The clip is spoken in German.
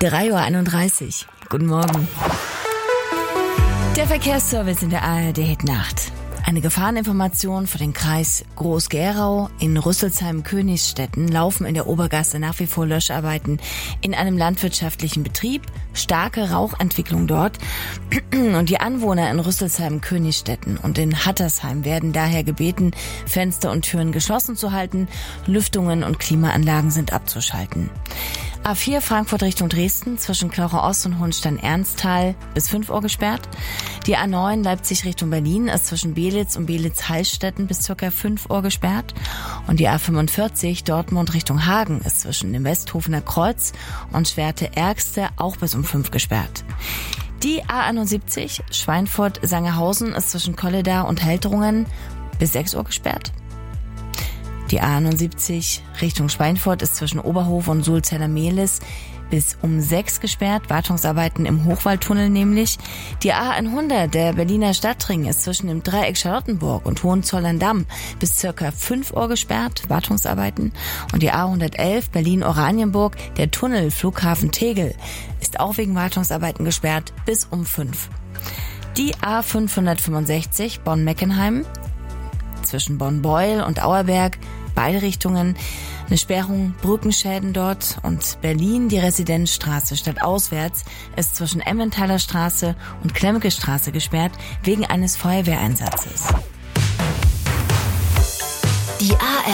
3:31 Uhr. Guten Morgen. Der Verkehrsservice in der ARD-Nacht. Eine Gefahreninformation für den Kreis Groß-Gerau. In Rüsselsheim-Königsstetten laufen in der Obergasse nach wie vor Löscharbeiten in einem landwirtschaftlichen Betrieb. Starke Rauchentwicklung dort. Und die Anwohner in Rüsselsheim-Königsstetten und in Hattersheim werden daher gebeten, Fenster und Türen geschlossen zu halten. Lüftungen und Klimaanlagen sind abzuschalten. A4 Frankfurt Richtung Dresden zwischen Klauchau Ost und Hohenstein-Ernsthal bis 5 Uhr gesperrt. Die A9 Leipzig Richtung Berlin ist zwischen Belitz und Belitz-Heilstätten bis ca. 5 Uhr gesperrt. Und die A45 Dortmund Richtung Hagen ist zwischen dem Westhofener Kreuz und Schwerte-Ergste auch bis um 5 gesperrt. Die A71 Schweinfurt-Sangerhausen ist zwischen Kolleda und Helterungen bis 6 Uhr gesperrt. Die A71 Richtung Schweinfurt ist zwischen Oberhof und Sulzeller-Mehlis bis um 6 gesperrt. Wartungsarbeiten im Hochwaldtunnel nämlich. Die A100, der Berliner Stadtring, ist zwischen dem Dreieck Charlottenburg und Hohenzollern-Damm bis ca. 5 Uhr gesperrt. Wartungsarbeiten. Und die A111 Berlin-Oranienburg, der Tunnel Flughafen Tegel, ist auch wegen Wartungsarbeiten gesperrt bis um 5. Die A565 Bonn-Meckenheim zwischen Bonn-Beuel und Auerberg, beide Richtungen, eine Sperrung, Brückenschäden dort und Berlin, die Residenzstraße stadtauswärts ist zwischen Emmentaler Straße und Klemke Straße gesperrt wegen eines Feuerwehreinsatzes. Die ARD